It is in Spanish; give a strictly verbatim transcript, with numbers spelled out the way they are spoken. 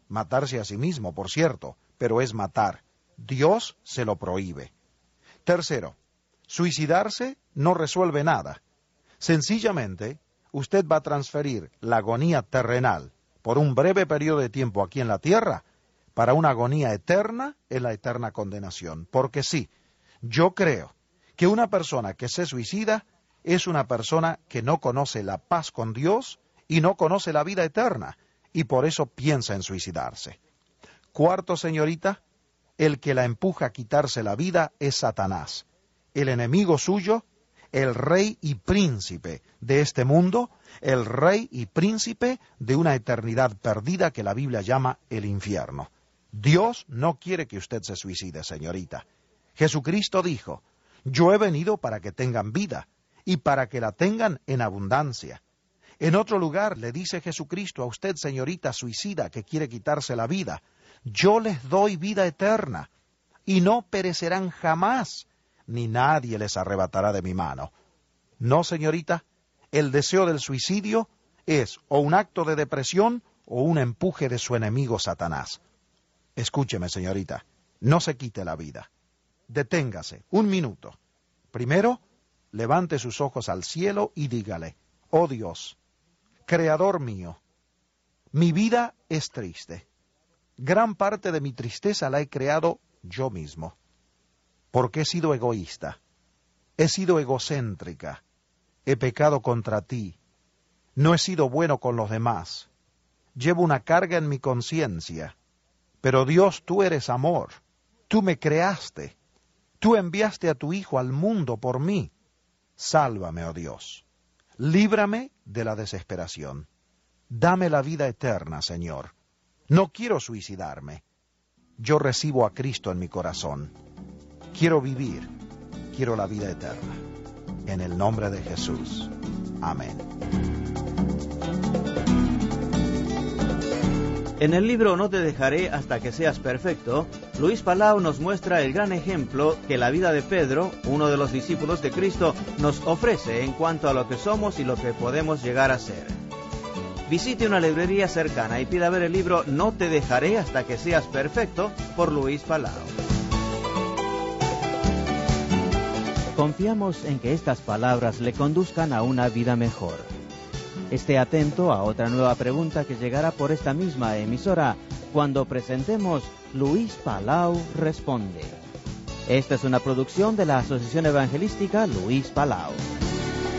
matarse a sí mismo, por cierto, pero es matar. Dios se lo prohíbe. Tercero, suicidarse no resuelve nada. Sencillamente, usted va a transferir la agonía terrenal por un breve periodo de tiempo aquí en la tierra para una agonía eterna en la eterna condenación. Porque sí, yo creo que una persona que se suicida es una persona que no conoce la paz con Dios y no conoce la vida eterna, y por eso piensa en suicidarse. Cuarto, señorita, el que la empuja a quitarse la vida es Satanás, el enemigo suyo, el rey y príncipe de este mundo, el rey y príncipe de una eternidad perdida que la Biblia llama el infierno. Dios no quiere que usted se suicide, señorita. Jesucristo dijo, yo he venido para que tengan vida y para que la tengan en abundancia. En otro lugar le dice Jesucristo a usted, señorita suicida, que quiere quitarse la vida, yo les doy vida eterna y no perecerán jamás, ni nadie les arrebatará de mi mano. No, señorita, el deseo del suicidio es o un acto de depresión o un empuje de su enemigo Satanás. Escúcheme, señorita, no se quite la vida. Deténgase, un minuto. Primero, levante sus ojos al cielo y dígale, oh Dios, Creador mío, mi vida es triste. Gran parte de mi tristeza la he creado yo mismo, porque he sido egoísta, he sido egocéntrica, he pecado contra ti, no he sido bueno con los demás, llevo una carga en mi conciencia, pero Dios, tú eres amor, tú me creaste, tú enviaste a tu Hijo al mundo por mí, sálvame, oh Dios, líbrame de la desesperación, dame la vida eterna, Señor, no quiero suicidarme, yo recibo a Cristo en mi corazón, quiero vivir, quiero la vida eterna, en el nombre de Jesús, amén. En el libro No te dejaré hasta que seas perfecto, Luis Palau nos muestra el gran ejemplo que la vida de Pedro, uno de los discípulos de Cristo, nos ofrece en cuanto a lo que somos y lo que podemos llegar a ser. Visite una librería cercana y pida ver el libro No te dejaré hasta que seas perfecto por Luis Palau. Confiamos en que estas palabras le conduzcan a una vida mejor. Esté atento a otra nueva pregunta que llegará por esta misma emisora cuando presentemos Luis Palau Responde. Esta es una producción de la Asociación Evangelística Luis Palau.